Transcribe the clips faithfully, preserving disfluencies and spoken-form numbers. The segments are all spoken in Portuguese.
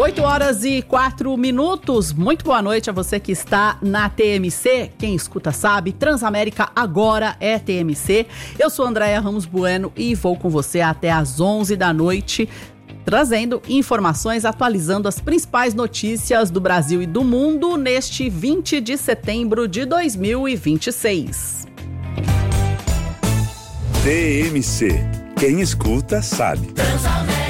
oito horas e quatro minutos. Muito boa noite a você que está na T M C. Quem escuta sabe, Transamérica agora é T M C. Eu sou Andréia Ramos Bueno e vou com você até às onze da noite, trazendo informações, atualizando as principais notícias do Brasil e do mundo neste vinte de setembro de dois mil e vinte e seis. T M C. Quem escuta sabe. Transamérica.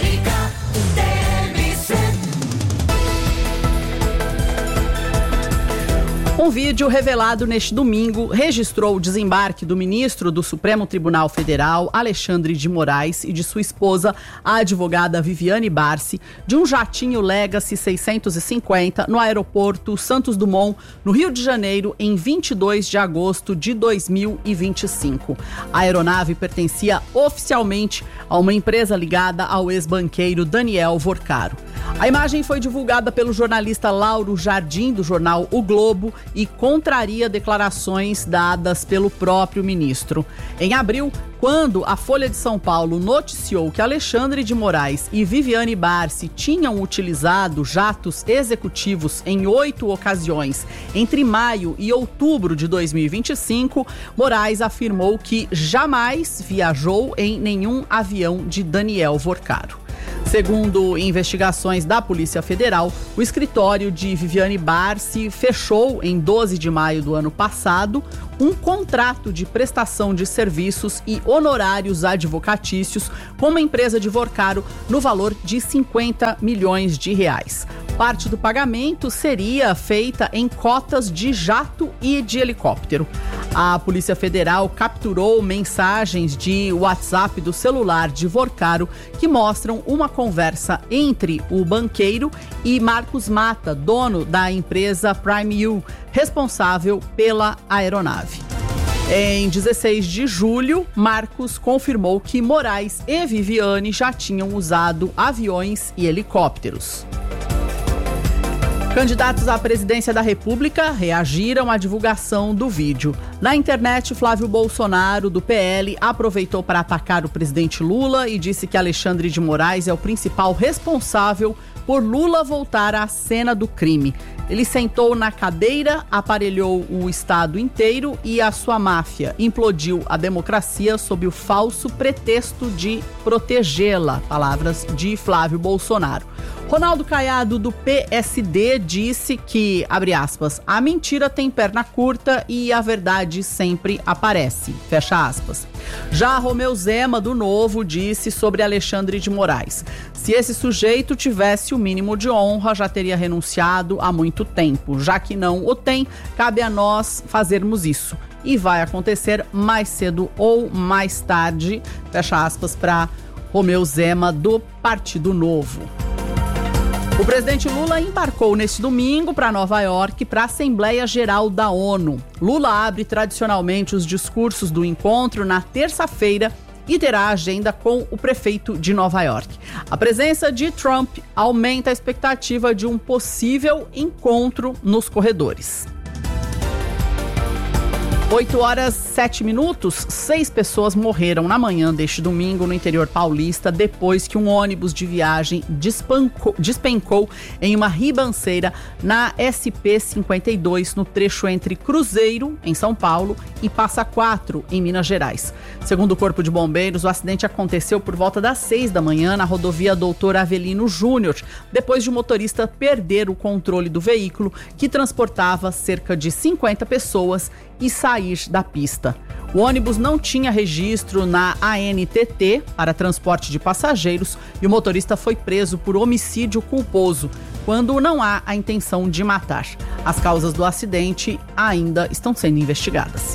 Um vídeo revelado neste domingo registrou o desembarque do ministro do Supremo Tribunal Federal, Alexandre de Moraes, e de sua esposa, a advogada Viviane Barsi, de um jatinho Legacy seiscentos e cinquenta no aeroporto Santos Dumont, no Rio de Janeiro, em vinte e dois de agosto de dois mil e vinte e cinco. A aeronave pertencia oficialmente a uma empresa ligada ao ex-banqueiro Daniel Vorcaro. A imagem foi divulgada pelo jornalista Lauro Jardim, do jornal O Globo, e contraria declarações dadas pelo próprio ministro. Em abril, quando a Folha de São Paulo noticiou que Alexandre de Moraes e Viviane Barsi tinham utilizado jatos executivos em oito ocasiões entre maio e outubro de dois mil e vinte e cinco, Moraes afirmou que jamais viajou em nenhum avião de Daniel Vorcaro. Segundo investigações da Polícia Federal, o escritório de Viviane Barsi fechou em doze de maio do ano passado um contrato de prestação de serviços e honorários advocatícios com uma empresa de Vorcaro no valor de cinquenta milhões de reais. Parte do pagamento seria feita em cotas de jato e de helicóptero. A Polícia Federal capturou mensagens de WhatsApp do celular de Vorcaro que mostram uma conversa entre o banqueiro e Marcos Mata, dono da empresa Prime U, responsável pela aeronave. Em dezesseis de julho, Marcos confirmou que Moraes e Viviane já tinham usado aviões e helicópteros. Candidatos à presidência da República reagiram à divulgação do vídeo. Na internet, Flávio Bolsonaro, do P L, aproveitou para atacar o presidente Lula e disse que Alexandre de Moraes é o principal responsável por Lula voltar à cena do crime. Ele sentou na cadeira, aparelhou o Estado inteiro e a sua máfia implodiu a democracia sob o falso pretexto de protegê-la. Palavras de Flávio Bolsonaro. Ronaldo Caiado, do P S D, disse que, abre aspas, a mentira tem perna curta e a verdade sempre aparece, fecha aspas. Já Romeu Zema, do Novo, disse sobre Alexandre de Moraes: se esse sujeito tivesse o mínimo de honra, já teria renunciado há muito tempo. Já que não o tem, cabe a nós fazermos isso. E vai acontecer mais cedo ou mais tarde, fecha aspas, para Romeu Zema, do Partido Novo. O presidente Lula embarcou neste domingo para Nova York para a Assembleia Geral da ONU. Lula abre tradicionalmente os discursos do encontro na terça-feira e terá agenda com o prefeito de Nova York. A presença de Trump aumenta a expectativa de um possível encontro nos corredores. oito horas e sete minutos, seis pessoas morreram na manhã deste domingo no interior paulista depois que um ônibus de viagem despencou, despencou em uma ribanceira na S P cinquenta e dois, no trecho entre Cruzeiro, em São Paulo, e Passa Quatro, em Minas Gerais. Segundo o Corpo de Bombeiros, o acidente aconteceu por volta das seis da manhã na rodovia Doutor Avelino Júnior, depois de o motorista perder o controle do veículo, que transportava cerca de cinquenta pessoas, e sair da pista. O ônibus não tinha registro na A N T T para transporte de passageiros e o motorista foi preso por homicídio culposo, quando não há a intenção de matar. As causas do acidente ainda estão sendo investigadas.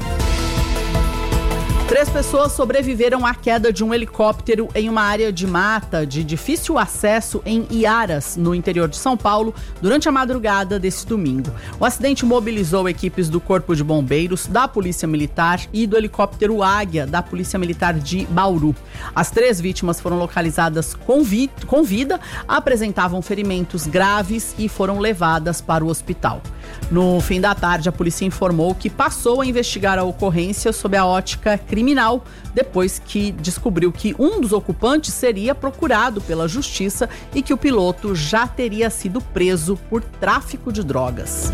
Três pessoas sobreviveram à queda de um helicóptero em uma área de mata de difícil acesso em Iaras, no interior de São Paulo, durante a madrugada desse domingo. O acidente mobilizou equipes do Corpo de Bombeiros, da Polícia Militar e do helicóptero Águia, da Polícia Militar de Bauru. As três vítimas foram localizadas com, vi- com vida, apresentavam ferimentos graves e foram levadas para o hospital. No fim da tarde, a polícia informou que passou a investigar a ocorrência sob a ótica criminal, depois que descobriu que um dos ocupantes seria procurado pela justiça e que o piloto já teria sido preso por tráfico de drogas.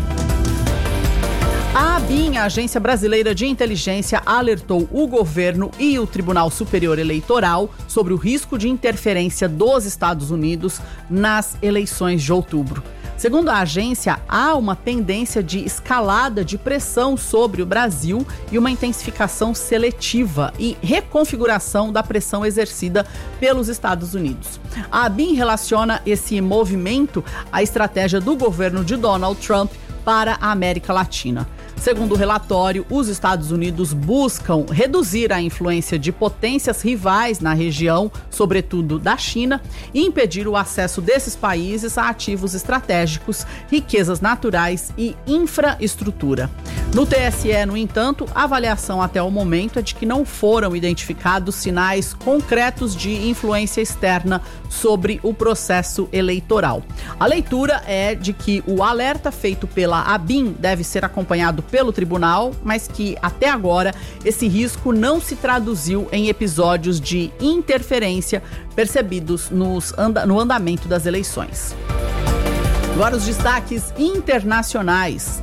A ABIN, a Agência Brasileira de Inteligência, alertou o governo e o Tribunal Superior Eleitoral sobre o risco de interferência dos Estados Unidos nas eleições de outubro. Segundo a agência, há uma tendência de escalada de pressão sobre o Brasil e uma intensificação seletiva e reconfiguração da pressão exercida pelos Estados Unidos. A ABIN relaciona esse movimento à estratégia do governo de Donald Trump para a América Latina. Segundo o relatório, os Estados Unidos buscam reduzir a influência de potências rivais na região, sobretudo da China, e impedir o acesso desses países a ativos estratégicos, riquezas naturais e infraestrutura. No T S E, no entanto, a avaliação até o momento é de que não foram identificados sinais concretos de influência externa sobre o processo eleitoral. A leitura é de que o alerta feito pela ABIN deve ser acompanhado pelo tribunal, mas que até agora esse risco não se traduziu em episódios de interferência percebidos nos anda- no andamento das eleições. Agora os destaques internacionais.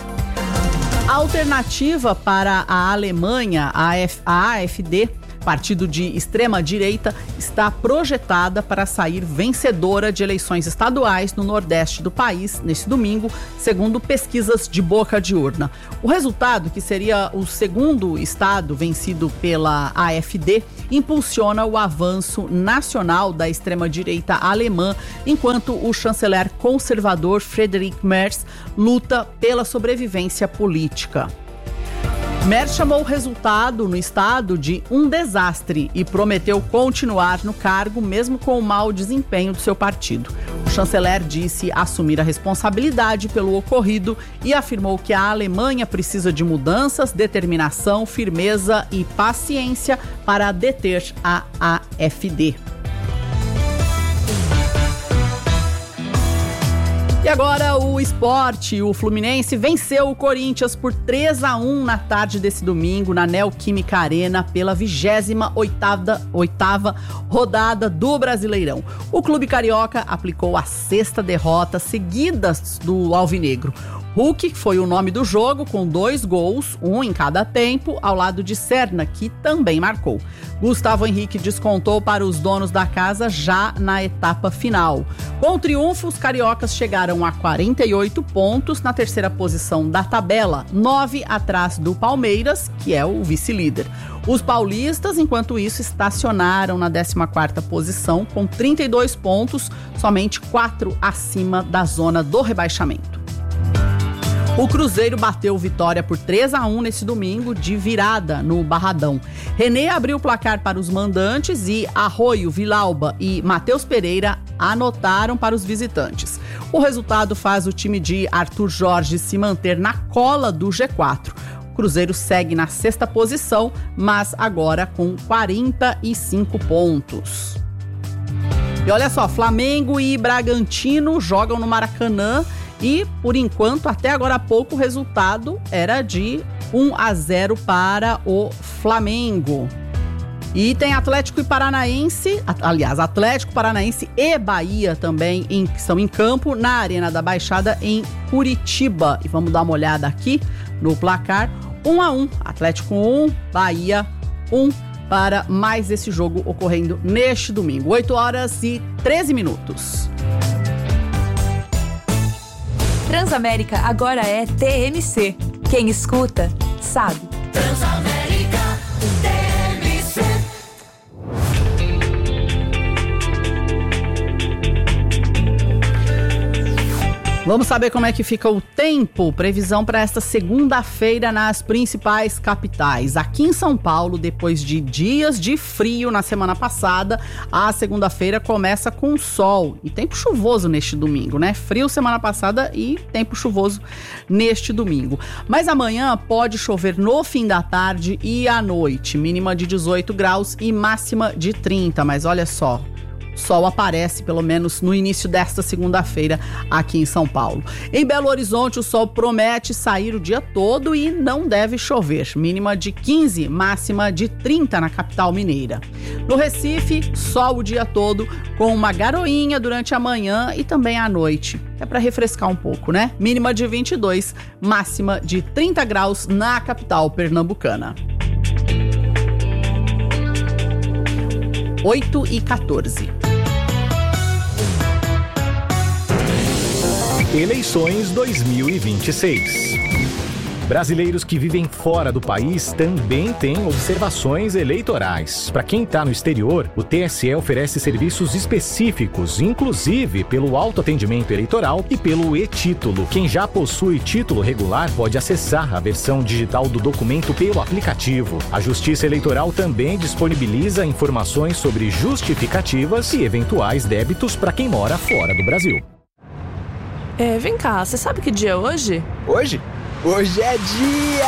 A alternativa para a Alemanha, a A F D, partido de extrema-direita, está projetada para sair vencedora de eleições estaduais no nordeste do país neste domingo, segundo pesquisas de boca de urna. O resultado, que seria o segundo estado vencido pela A F D, impulsiona o avanço nacional da extrema-direita alemã, enquanto o chanceler conservador Friedrich Merz luta pela sobrevivência política. Merz chamou o resultado no estado de um desastre e prometeu continuar no cargo mesmo com o mau desempenho do seu partido. O chanceler disse assumir a responsabilidade pelo ocorrido e afirmou que a Alemanha precisa de mudanças, determinação, firmeza e paciência para deter a A F D. E agora o esporte. O Fluminense venceu o Corinthians por três a um na tarde desse domingo na Neoquímica Arena pela vigésima oitava rodada do Brasileirão. O clube carioca aplicou a sexta derrota seguida do alvinegro. Hulk foi o nome do jogo, com dois gols, um em cada tempo, ao lado de Serna, que também marcou. Gustavo Henrique descontou para os donos da casa já na etapa final. Com o triunfo, os cariocas chegaram a quarenta e oito pontos na terceira posição da tabela, nove atrás do Palmeiras, que é o vice-líder. Os paulistas, enquanto isso, estacionaram na décima quarta posição com trinta e dois pontos, somente quatro acima da zona do rebaixamento. O Cruzeiro bateu Vitória por três a um nesse domingo de virada no Barradão. René abriu o placar para os mandantes e Arroio, Vilauba e Matheus Pereira anotaram para os visitantes. O resultado faz o time de Arthur Jorge se manter na cola do G quatro. O Cruzeiro segue na sexta posição, mas agora com quarenta e cinco pontos. E olha só, Flamengo e Bragantino jogam no Maracanã. E, por enquanto, até agora há pouco, o resultado era de um a zero para o Flamengo. E tem Atlético e Paranaense, aliás, Atlético Paranaense e Bahia também em, que estão em campo na Arena da Baixada em Curitiba. E vamos dar uma olhada aqui no placar. um a um, Atlético um, Bahia um, para mais esse jogo ocorrendo neste domingo. oito horas e treze minutos. Transamérica agora é T M C. Quem escuta, sabe. Transamérica T M C. Vamos saber como é que fica o tempo, previsão para esta segunda-feira nas principais capitais. Aqui em São Paulo, depois de dias de frio na semana passada, a segunda-feira começa com sol e tempo chuvoso neste domingo, né? Frio semana passada e tempo chuvoso neste domingo. Mas amanhã pode chover no fim da tarde e à noite, mínima de dezoito graus e máxima de trinta, mas olha só, sol aparece, pelo menos no início desta segunda-feira aqui em São Paulo. Em Belo Horizonte, o sol promete sair o dia todo e não deve chover. Mínima de quinze, máxima de trinta na capital mineira. No Recife, sol o dia todo, com uma garoinha durante a manhã e também à noite. É para refrescar um pouco, né? Mínima de vinte e dois, máxima de trinta graus na capital pernambucana. oito e quatorze. Eleições dois mil e vinte e seis. Brasileiros que vivem fora do país também têm observações eleitorais. Para quem está no exterior, o T S E oferece serviços específicos, inclusive pelo autoatendimento eleitoral e pelo e-título. Quem já possui título regular pode acessar a versão digital do documento pelo aplicativo. A Justiça Eleitoral também disponibiliza informações sobre justificativas e eventuais débitos para quem mora fora do Brasil. É, vem cá, você sabe que dia é hoje? Hoje? Hoje é dia